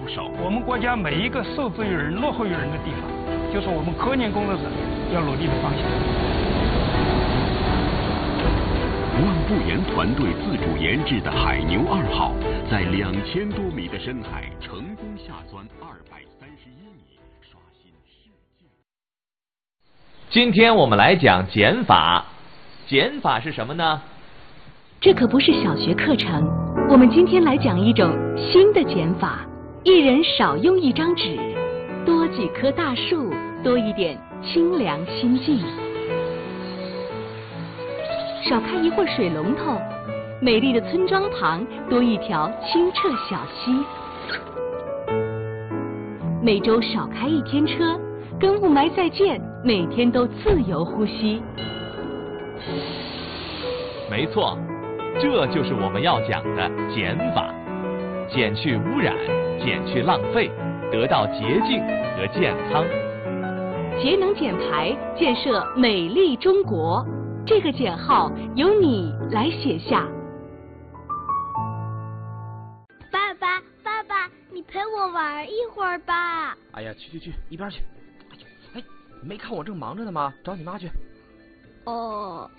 手。 我们国家每一个受制于人、落后于人的地方，就是我们科研工作者要努力的方向。 望步研团队自主研制的海牛2号，在2000多米的深海成功下钻231米，刷新世界。 今天我们来讲减法。减法是什么呢？ 这可不是小学课程，我们今天来讲一种新的减法：一人少用一张纸，多几棵大树，多一点清凉心境。少开一会儿水龙头，美丽的村庄旁多一条清澈小溪。每周少开一天车，跟雾霾再见，每天都自由呼吸。 没错，这就是我们要讲的减法，减去污染，减去浪费，得到洁净和健康。 节能减排，建设美丽中国。这个减号由你来写下。 爸爸，爸爸，你陪我玩一会儿吧。 哎呀，去，一边去。哎，没看我正忙着呢吗？找你妈去。 哦。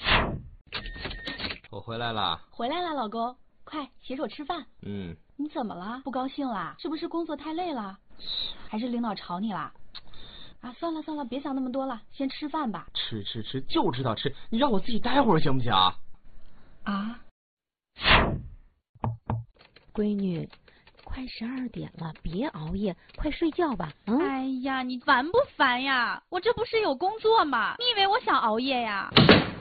我回来了。 回来了，老公，快洗手吃饭。你怎么了？不高兴啦？是不是工作太累了？还是领导吵你啦？啊，算了，别想那么多了，先吃饭吧。 吃，就知道吃，你让我自己待会儿行不行啊？ 啊？ 闺女，快12点了，别熬夜，快睡觉吧。 哎呀，你烦不烦呀？我这不是有工作吗？你以为我想熬夜呀？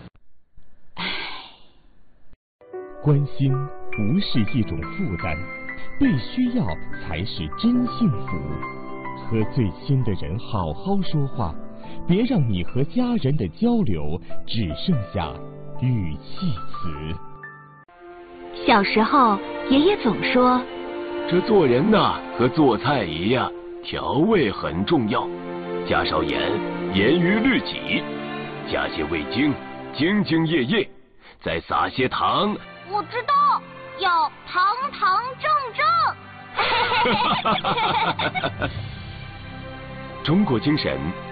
关心不是一种负担，被需要才是真幸福。和最亲的人好好说话，别让你和家人的交流只剩下语气词。 小时候，爷爷总说， 这做人呐，和做菜一样，调味很重要，加少盐，严于律己；加些味精，兢兢业业；再撒些糖。 我知道，要堂堂正正。 中国精神